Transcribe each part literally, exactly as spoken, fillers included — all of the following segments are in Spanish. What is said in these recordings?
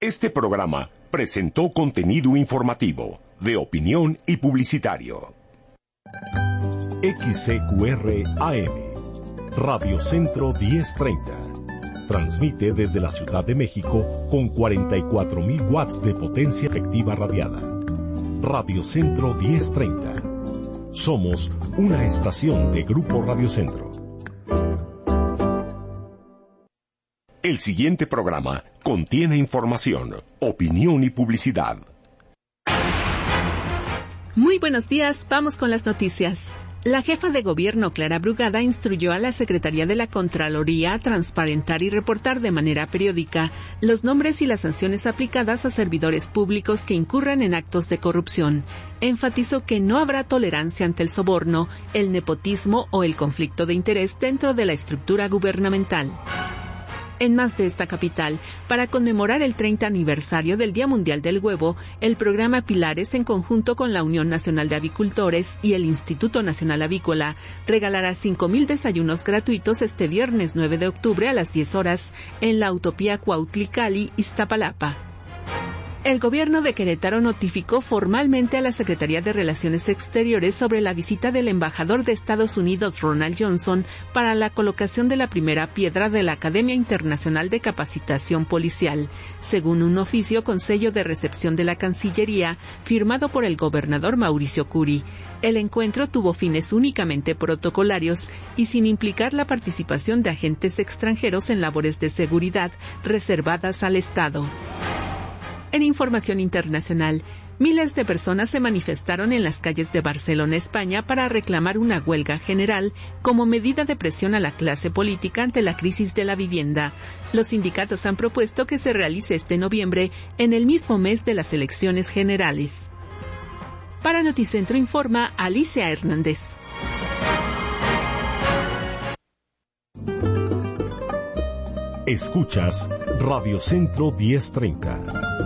Este programa presentó contenido informativo, de opinión y publicitario. X C Q R A M, Radio Centro diez treinta. Transmite desde la Ciudad de México con cuarenta y cuatro mil watts de potencia efectiva radiada. Radio Centro diez treinta. Somos una estación de Grupo Radio Centro. El siguiente programa contiene información, opinión y publicidad. Muy buenos días, vamos con las noticias. La jefa de gobierno, Clara Brugada, instruyó a la Secretaría de la Contraloría a transparentar y reportar de manera periódica los nombres y las sanciones aplicadas a servidores públicos que incurran en actos de corrupción. Enfatizó que no habrá tolerancia ante el soborno, el nepotismo o el conflicto de interés dentro de la estructura gubernamental. En más de esta capital, para conmemorar el treinta aniversario del Día Mundial del Huevo, el programa Pilares, en conjunto con la Unión Nacional de Avicultores y el Instituto Nacional Avícola, regalará cinco mil desayunos gratuitos este viernes nueve de octubre a las diez horas en la Utopía Cuautli-Cali, Iztapalapa. El gobierno de Querétaro notificó formalmente a la Secretaría de Relaciones Exteriores sobre la visita del embajador de Estados Unidos, Ronald Johnson, para la colocación de la primera piedra de la Academia Internacional de Capacitación Policial, según un oficio con sello de recepción de la Cancillería, firmado por el gobernador Mauricio Curi. El encuentro tuvo fines únicamente protocolarios y sin implicar la participación de agentes extranjeros en labores de seguridad reservadas al Estado. En información internacional, miles de personas se manifestaron en las calles de Barcelona, España, para reclamar una huelga general como medida de presión a la clase política ante la crisis de la vivienda. Los sindicatos han propuesto que se realice este noviembre, en el mismo mes de las elecciones generales. Para Noticentro informa Alicia Hernández. Escuchas Radio Centro diez treinta.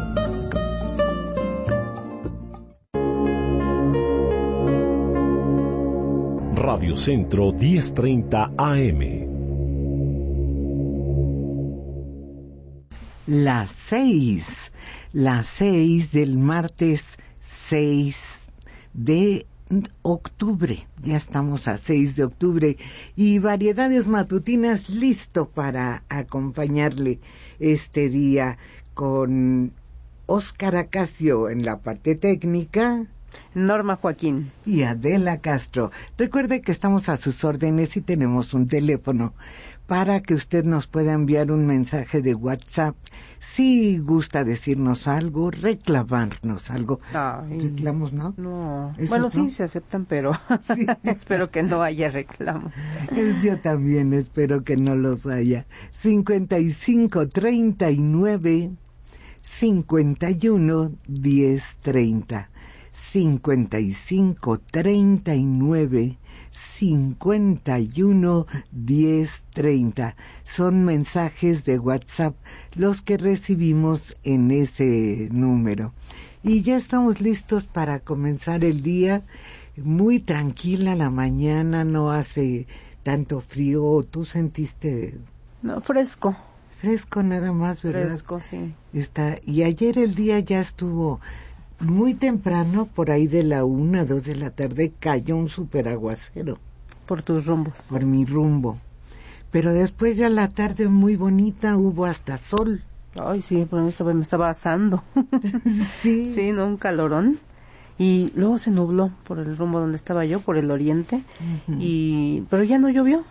Radio Centro diez treinta A M. Las seis, las seis del martes seis de octubre. Ya estamos a seis de octubre y Variedades Matutinas listo para acompañarle este día con Óscar Acacio en la parte técnica, Norma Joaquín y Adela Castro. Recuerde que estamos a sus órdenes y tenemos un teléfono para que usted nos pueda enviar un mensaje de WhatsApp si gusta decirnos algo, reclamarnos algo. Ay, ¿Reclamos no? No. ¿Esos Bueno, no? sí se aceptan, pero sí. Espero que no haya reclamos. Yo también espero que no los haya. cincuenta y cinco, treinta y nueve, cincuenta y uno, diez, treinta. cincuenta y cinco, treinta y nueve, cincuenta y uno, diez, treinta. Son mensajes de WhatsApp los que recibimos en ese número. Y ya estamos listos para comenzar el día. Muy tranquila la mañana, no hace tanto frío. ¿Tú sentiste? No, fresco. Fresco nada más, ¿verdad? Fresco, sí. Está, y ayer el día ya estuvo muy temprano, por ahí de la una, dos de la tarde, cayó un super aguacero. Por tus rumbos. Por mi rumbo. Pero después ya la tarde muy bonita, hubo hasta sol. Ay, sí, por eso me estaba asando. Sí. Sí, ¿no? Un calorón. Y luego se nubló por el rumbo donde estaba yo, por el oriente. Uh-huh. Y pero ya no llovió.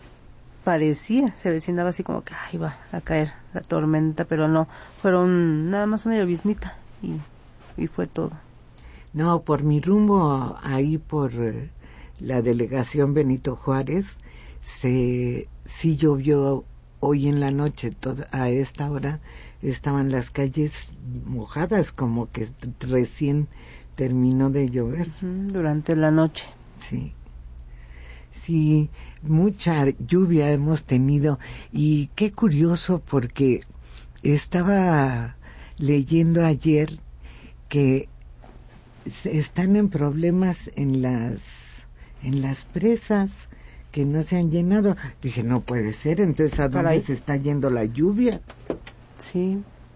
Parecía, se avecinaba así como que ay, va a caer la tormenta, pero no. Fueron nada más una lloviznita y... y fue todo. No, por mi rumbo, ahí por eh, la delegación Benito Juárez, se sí llovió hoy en la noche, toda, a esta hora estaban las calles mojadas, como que recién terminó de llover. Uh-huh, durante la noche. Sí. Sí, mucha lluvia hemos tenido y qué curioso porque estaba leyendo ayer que están en problemas en las en las presas que no se han llenado. Dije, no puede ser, entonces ¿a dónde se está yendo la lluvia? Sí,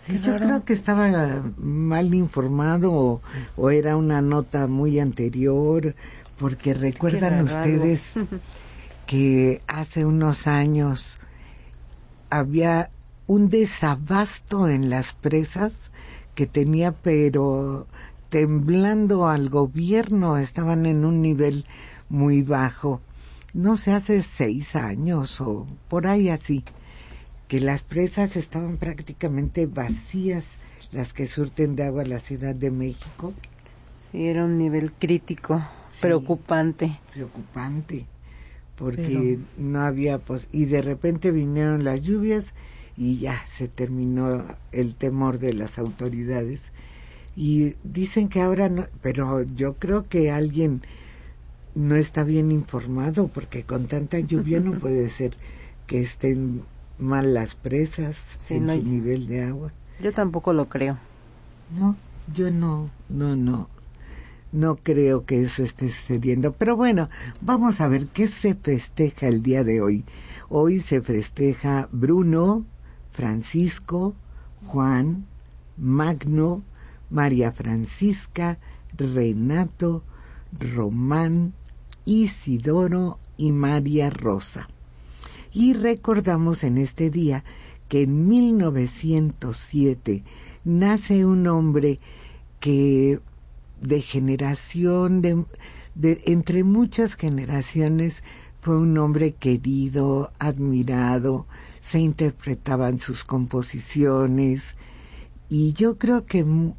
Sí, yo creo que estaba mal informado o, o era una nota muy anterior, porque recuerdan ustedes que hace unos años había un desabasto en las presas que tenía, pero temblando al gobierno, estaban en un nivel muy bajo. No sé, hace seis años o por ahí así, que las presas estaban prácticamente vacías, las que surten de agua a la Ciudad de México. Sí, era un nivel crítico, sí, preocupante. Preocupante, porque Pero... no había... Pos- y de repente vinieron las lluvias y ya se terminó el temor de las autoridades. Y dicen que ahora no, pero yo creo que alguien no está bien informado, porque con tanta lluvia no puede ser que estén mal las presas, sí, en no, su nivel de agua. Yo tampoco lo creo. No, yo no, no, no, no creo que eso esté sucediendo. Pero bueno, vamos a ver qué se festeja el día de hoy. Hoy se festeja Bruno, Francisco, Juan, Magno, María Francisca, Renato, Román, Isidoro y María Rosa. Y recordamos en este día que en mil novecientos siete nace un hombre que de generación, de, de entre muchas generaciones, fue un hombre querido, admirado, se interpretaban sus composiciones, y yo creo que m-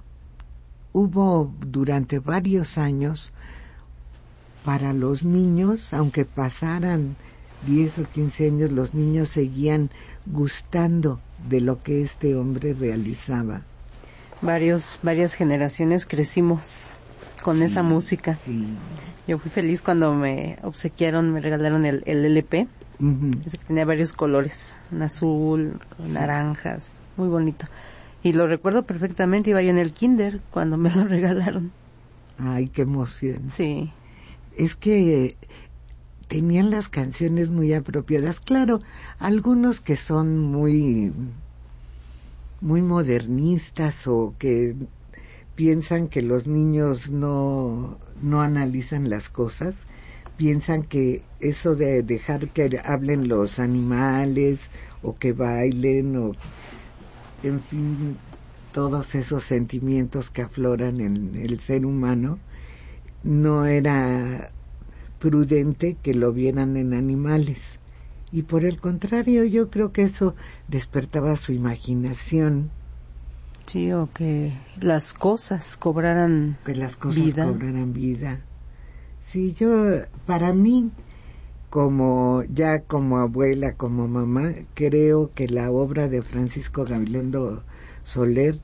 hubo durante varios años para los niños, aunque pasaran diez o quince años, los niños seguían gustando de lo que este hombre realizaba. Varios, varias generaciones crecimos con sí, esa música. Sí. Yo fui feliz cuando me obsequiaron, me regalaron el, el L P, uh-huh. Ese que tenía varios colores, un azul, sí, naranjas, muy bonito. Y lo recuerdo perfectamente, iba yo en el kinder cuando me lo regalaron. Ay, qué emoción. Sí. Es que tenían las canciones muy apropiadas. Claro, algunos que son muy muy modernistas o que piensan que los niños no no analizan las cosas, piensan que eso de dejar que hablen los animales o que bailen o en fin, todos esos sentimientos que afloran en el ser humano, no era prudente que lo vieran en animales. Y por el contrario, yo creo que eso despertaba su imaginación. Sí, o que las cosas cobraran vida. Que las cosas vida. cobraran vida. Sí, yo, para mí, como ya como abuela, como mamá, creo que la obra de Francisco Gabilondo Soler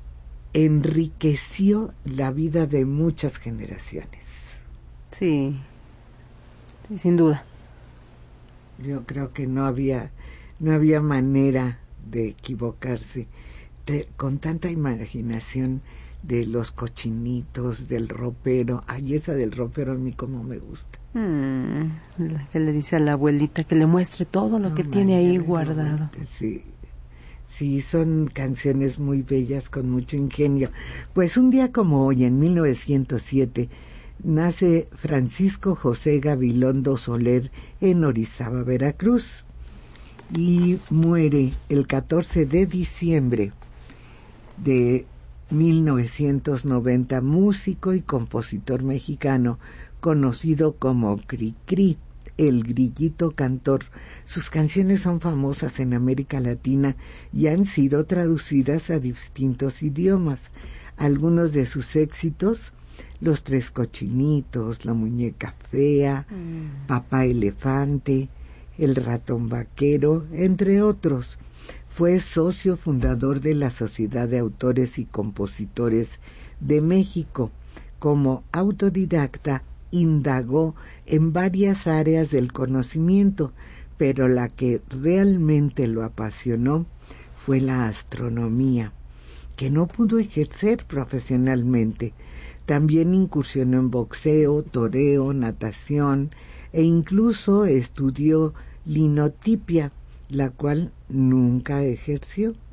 enriqueció la vida de muchas generaciones. Sí, sin duda. Yo creo que no había no había manera de equivocarse de, con tanta imaginación de los cochinitos, del ropero. Ay, esa del ropero a mí como me gusta. Mm, que le dice a la abuelita que le muestre todo lo no, que tiene ahí guardado. Abuelita, sí. Sí, son canciones muy bellas con mucho ingenio. Pues un día como hoy, en mil novecientos siete, nace Francisco José Gabilondo Soler en Orizaba, Veracruz, y muere el catorce de diciembre de mil novecientos noventa, músico y compositor mexicano, conocido como Cricri, el grillito cantor. Sus canciones son famosas en América Latina y han sido traducidas a distintos idiomas. Algunos de sus éxitos: Los Tres Cochinitos, La Muñeca Fea, mm. Papá Elefante, El Ratón Vaquero, entre otros. Fue socio fundador de la Sociedad de Autores y Compositores de México. Como autodidacta, indagó en varias áreas del conocimiento, pero la que realmente lo apasionó fue la astronomía, que no pudo ejercer profesionalmente. También incursionó en boxeo, toreo, natación e incluso estudió linotipia, la cual nunca ejerció.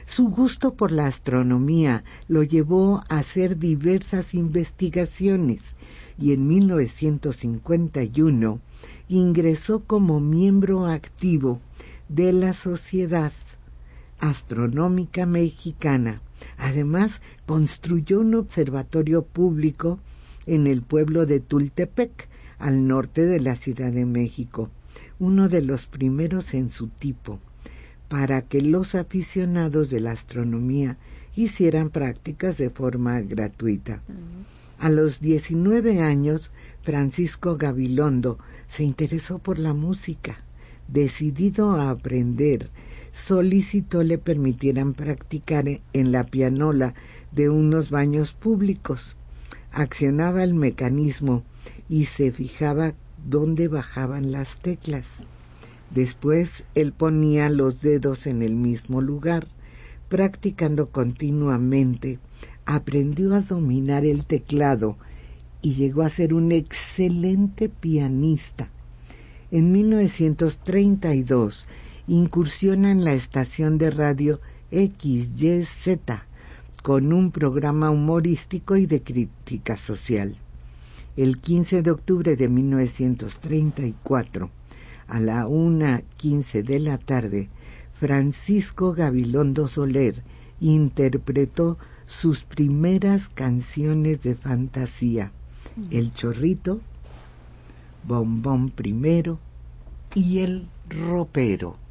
Su gusto por la astronomía lo llevó a hacer diversas investigaciones y en mil novecientos cincuenta y uno ingresó como miembro activo de la Sociedad Astronómica Mexicana. Además, construyó un observatorio público en el pueblo de Tultepec, al norte de la Ciudad de México, uno de los primeros en su tipo, para que los aficionados de la astronomía hicieran prácticas de forma gratuita. Uh-huh. A los diecinueve años, Francisco Gabilondo se interesó por la música. Decidido a aprender, solicitó le permitieran practicar en la pianola de unos baños públicos. Accionaba el mecanismo y se fijaba dónde bajaban las teclas. Después él ponía los dedos en el mismo lugar. Practicando continuamente, aprendió a dominar el teclado y llegó a ser un excelente pianista. En mil novecientos treinta y dos incursiona en la estación de radio X Y Z con un programa humorístico y de crítica social. El quince de octubre de mil novecientos treinta y cuatro, a la una quince de la tarde, Francisco Gabilondo Soler interpretó sus primeras canciones de fantasía, El Chorrito, Bombón Primero y El Ropero.